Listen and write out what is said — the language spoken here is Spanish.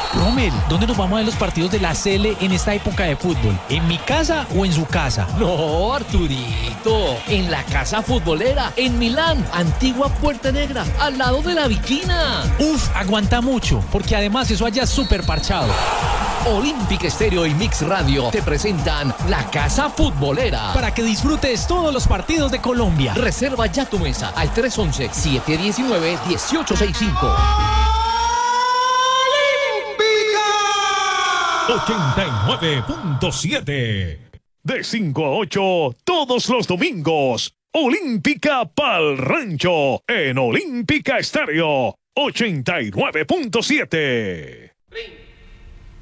Rommel, ¿dónde nos vamos a ver los partidos de la CL en esta época de fútbol? ¿En mi casa o en su casa? No, Arturito, en la casa futbolera, en Milán, antigua Puerta Negra, al lado de la Viquina. Uf, aguanta mucho, porque además eso allá es súper parchado. Olímpica Estéreo y Mix Radio te presentan La Casa Futbolera. Para que disfrutes todos los partidos de Colombia. Reserva ya tu mesa al 311-719-1865. 89.7. De 5 a 8, todos los domingos. Olímpica Pal Rancho, en Olímpica Estéreo, 89.7.